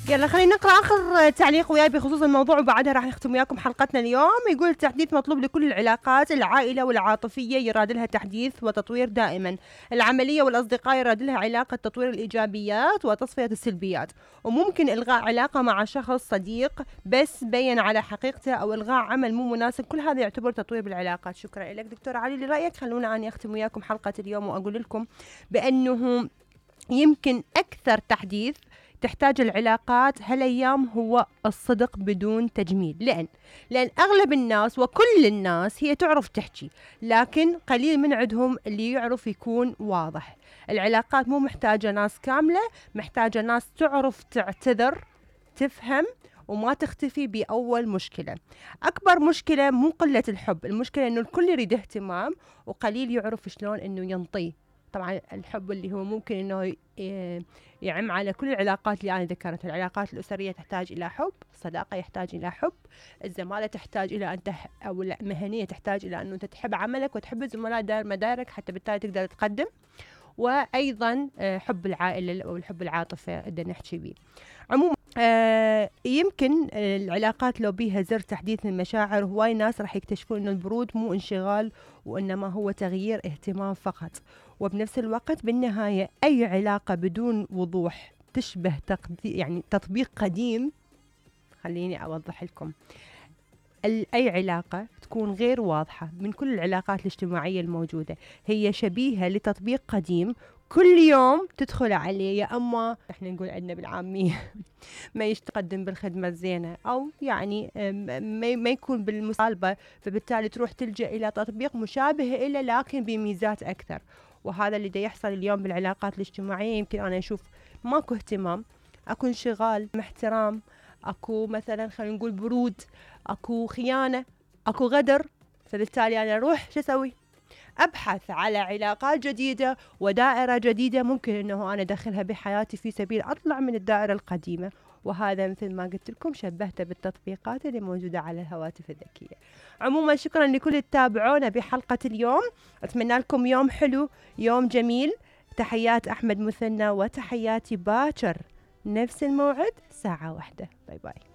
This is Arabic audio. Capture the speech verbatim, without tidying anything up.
يلا خلينا نقرأ آخر تعليق وياي بخصوص الموضوع وبعدها راح نختم وياكم حلقتنا اليوم. يقول التحديث مطلوب لكل العلاقات، العائلة والعاطفية يراد لها تحديث وتطوير دائما، العملية والأصدقاء يراد لها علاقة تطوير الإيجابيات وتصفية السلبيات، وممكن إلغاء علاقة مع شخص صديق بس بين على حقيقته أو إلغاء عمل مو مناسب، كل هذا يعتبر تطوير بالعلاقات. شكرا لك دكتور علي لرأيك. خلونا أني أختم وياكم حلقة اليوم وأقول لكم بأنه يمكن أكثر تحديث تحتاج العلاقات هالأيام هو الصدق بدون تجميل. لأن لأن أغلب الناس وكل الناس هي تعرف تحكي، لكن قليل من عندهم اللي يعرف يكون واضح. العلاقات مو محتاجة ناس كاملة، محتاجة ناس تعرف تعتذر، تفهم، وما تختفي بأول مشكلة. أكبر مشكلة مو قلة الحب، المشكلة إنه الكل يريد اهتمام وقليل يعرف شلون إنه ينطيه. طبعا الحب اللي هو ممكن إنه يعم على كل العلاقات اللي أنا ذكرتها. العلاقات الأسرية تحتاج إلى حب، الصداقة يحتاج إلى حب، الزمالة تحتاج إلى أن تح... أو المهنية تحتاج إلى أنه أنت تحب عملك وتحب الزملاء دار مدارك حتى بالتالي تقدر تقدم، وأيضا حب العائلة أو الحب العاطفة بدنا نحكي بيه. عموما آه يمكن العلاقات لو بيها زر تحديث المشاعر، هواي ناس راح يكتشفون إنه البرود مو انشغال وإنما هو تغيير اهتمام فقط. وبنفس الوقت بالنهاية أي علاقة بدون وضوح تشبه تقدي يعني تطبيق قديم. خليني أوضح لكم، أي علاقة تكون غير واضحة من كل العلاقات الاجتماعية الموجودة هي شبيهة لتطبيق قديم كل يوم تدخل عليه، يا أما احنا نقول عندنا بالعامية ما يتقدم بالخدمة الزينة، أو يعني ما يكون بالمصالبة، فبالتالي تروح تلجأ إلى تطبيق مشابه إلى لكن بميزات أكثر. وهذا اللي دا يحصل اليوم بالعلاقات الاجتماعية. يمكن أنا أشوف ماكو اهتمام، أكو انشغال، احترام، أكو مثلا خلينا نقول برود، أكو خيانة، أكو غدر، فبالتالي أنا أروح شو أسوي؟ أبحث على علاقات جديدة ودائرة جديدة ممكن أنه أنا أدخلها بحياتي في سبيل أطلع من الدائرة القديمة. وهذا مثل ما قلت لكم شبهته بالتطبيقات اللي موجودة على الهواتف الذكية. عموما شكرا لكل اللي تتابعونا بحلقة اليوم، أتمنى لكم يوم حلو، يوم جميل. تحيات أحمد مثنى وتحياتي باكر، نفس الموعد ساعة واحدة. باي باي.